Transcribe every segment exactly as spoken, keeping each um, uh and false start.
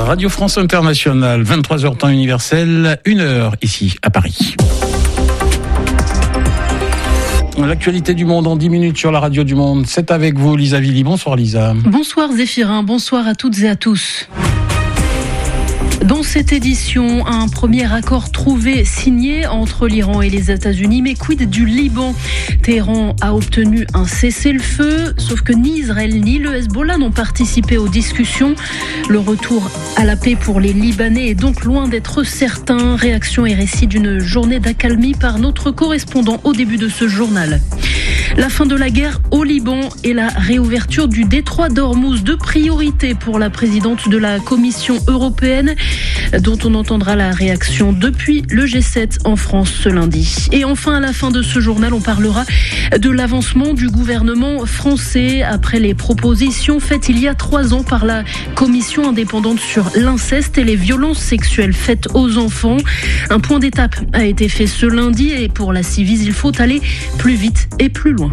Radio France Internationale, vingt-trois heures temps universel, une heure ici à Paris. L'actualité du monde en dix minutes sur la radio du monde, c'est avec vous Lisa Villy. Bonsoir Lisa. Bonsoir Zéphirin, bonsoir à toutes et à tous. Dans cette édition, un premier accord trouvé signé entre l'Iran et les États-Unis. Mais quid du Liban ? Téhéran a obtenu un cessez-le-feu, sauf que ni Israël ni le Hezbollah n'ont participé aux discussions. Le retour à la paix pour les Libanais est donc loin d'être certain. Réaction et récit d'une journée d'accalmie par notre correspondant au début de ce journal. La fin de la guerre au Liban et la réouverture du détroit d'Ormuz, deux priorités pour la présidente de la Commission européenne, dont on entendra la réaction depuis le G sept en France ce lundi. Et enfin, à la fin de ce journal, on parlera de l'avancement du gouvernement français après les propositions faites il y a trois ans par la Commission indépendante sur l'inceste et les violences sexuelles faites aux enfants. Un point d'étape a été fait ce lundi et pour la Civis, il faut aller plus vite et plus loin.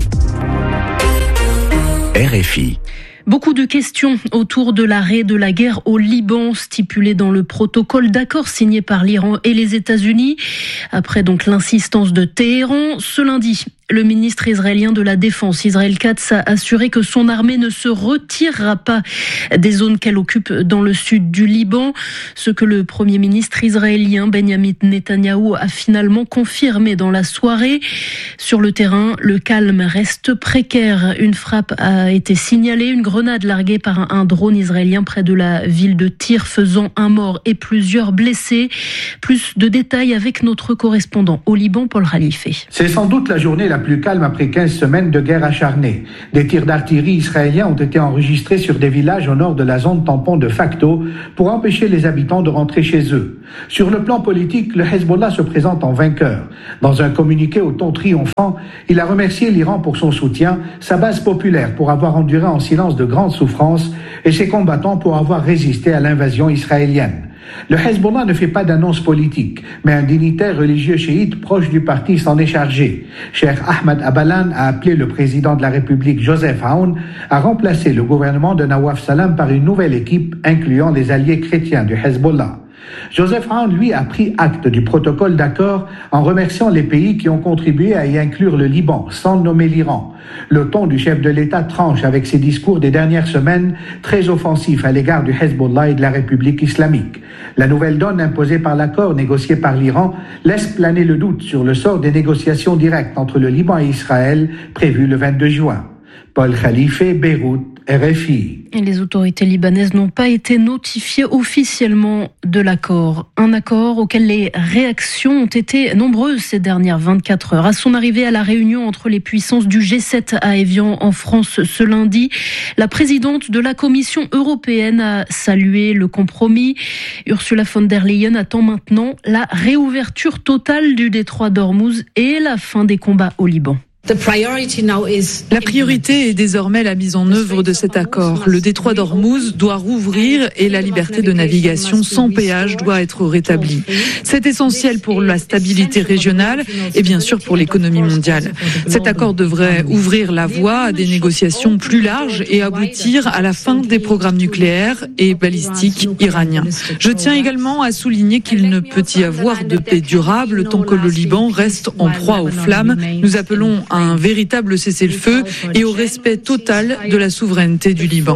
R F I. Beaucoup de questions autour de l'arrêt de la guerre au Liban, stipulé dans le protocole d'accord signé par l'Iran et les États-Unis. Après donc l'insistance de Téhéran, ce lundi, le ministre israélien de la Défense, Israël Katz, a assuré que son armée ne se retirera pas des zones qu'elle occupe dans le sud du Liban. Ce que le premier ministre israélien Benjamin Netanyahou a finalement confirmé dans la soirée. Sur le terrain, le calme reste précaire. Une frappe a été signalée, une grenade larguée par un drone israélien près de la ville de Tyr, faisant un mort et plusieurs blessés. Plus de détails avec notre correspondant au Liban, Paul Khalife. C'est sans doute la journée la plus calme après quinze semaines de guerre acharnée. Des tirs d'artillerie israéliens ont été enregistrés sur des villages au nord de la zone tampon de Facto pour empêcher les habitants de rentrer chez eux. Sur le plan politique, le Hezbollah se présente en vainqueur. Dans un communiqué au ton triomphant, il a remercié l'Iran pour son soutien, sa base populaire pour avoir enduré en silence de grandes souffrances et ses combattants pour avoir résisté à l'invasion israélienne. Le Hezbollah ne fait pas d'annonce politique, mais un dignitaire religieux chiite proche du parti s'en est chargé. Cheikh Ahmad Abalan a appelé le président de la République, Joseph Aoun, à remplacer le gouvernement de Nawaf Salam par une nouvelle équipe incluant les alliés chrétiens du Hezbollah. Joseph Aoun, lui, a pris acte du protocole d'accord en remerciant les pays qui ont contribué à y inclure le Liban, sans nommer l'Iran. Le ton du chef de l'État tranche avec ses discours des dernières semaines, très offensifs à l'égard du Hezbollah et de la République islamique. La nouvelle donne imposée par l'accord négocié par l'Iran laisse planer le doute sur le sort des négociations directes entre le Liban et Israël prévues le vingt-deux juin. Paul Khalife, Beyrouth, R F I. Et les autorités libanaises n'ont pas été notifiées officiellement de l'accord. Un accord auquel les réactions ont été nombreuses ces dernières vingt-quatre heures. À son arrivée à la réunion entre les puissances du G sept à Évian en France ce lundi, la présidente de la Commission européenne a salué le compromis. Ursula von der Leyen attend maintenant la réouverture totale du détroit d'Ormuz et la fin des combats au Liban. La priorité est désormais la mise en œuvre de cet accord. Le détroit d'Ormuz doit rouvrir et la liberté de navigation sans péage doit être rétablie. C'est essentiel pour la stabilité régionale et bien sûr pour l'économie mondiale. Cet accord devrait ouvrir la voie à des négociations plus larges et aboutir à la fin des programmes nucléaires et balistiques iraniens. Je tiens également à souligner qu'il ne peut y avoir de paix durable tant que le Liban reste en proie aux flammes. Nous appelons à un véritable cessez-le-feu et au respect total de la souveraineté du Liban.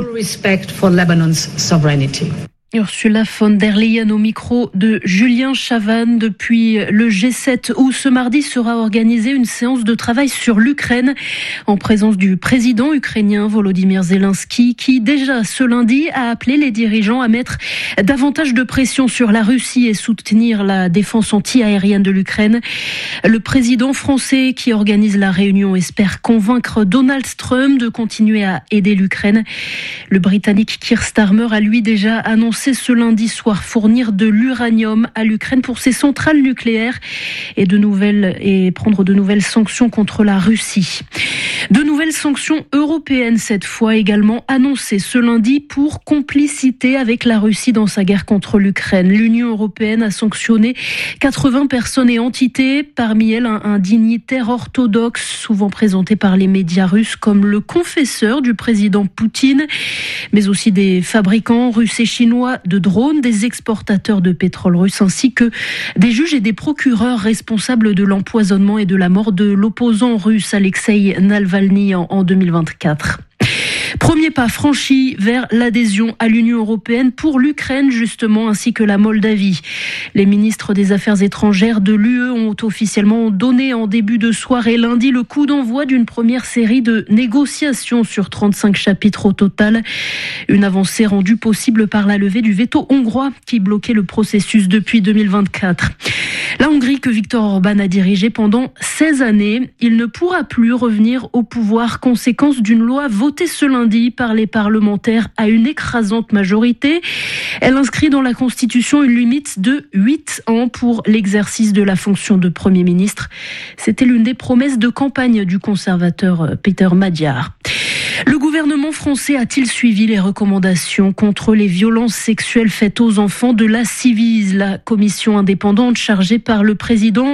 Ursula von der Leyen au micro de Julien Chavannes depuis le G sept où ce mardi sera organisée une séance de travail sur l'Ukraine en présence du président ukrainien Volodymyr Zelensky qui déjà ce lundi a appelé les dirigeants à mettre davantage de pression sur la Russie et soutenir la défense anti-aérienne de l'Ukraine. Le président français qui organise la réunion espère convaincre Donald Trump de continuer à aider l'Ukraine. Le Britannique Keir Starmer a lui déjà annoncé ce lundi soir fournir de l'uranium à l'Ukraine pour ses centrales nucléaires et de nouvelles et prendre de nouvelles sanctions contre la Russie. De nouvelles sanctions européennes cette fois également annoncées ce lundi pour complicité avec la Russie dans sa guerre contre l'Ukraine. L'Union européenne a sanctionné quatre-vingts personnes et entités, parmi elles un, un dignitaire orthodoxe souvent présenté par les médias russes comme le confesseur du président Poutine, mais aussi des fabricants russes et chinois l'envoi de drones des exportateurs de pétrole russe ainsi que des juges et des procureurs responsables de l'empoisonnement et de la mort de l'opposant russe Alexei Navalny en, en deux mille vingt-quatre. Premier pas franchi vers l'adhésion à l'Union européenne pour l'Ukraine justement ainsi que la Moldavie. Les ministres des Affaires étrangères de l'U E ont officiellement donné en début de soirée lundi le coup d'envoi d'une première série de négociations sur trente-cinq chapitres au total. Une avancée rendue possible par la levée du veto hongrois qui bloquait le processus depuis deux mille vingt-quatre. La Hongrie que Viktor Orban a dirigée pendant seize années, il ne pourra plus revenir au pouvoir conséquence d'une loi votée ce lundi par les parlementaires à une écrasante majorité. Elle inscrit dans la Constitution une limite de huit ans pour l'exercice de la fonction de Premier ministre. C'était l'une des promesses de campagne du conservateur Peter Magyar. Le gouvernement français a-t-il suivi les recommandations contre les violences sexuelles faites aux enfants de la Ciivise, la commission indépendante chargée par le président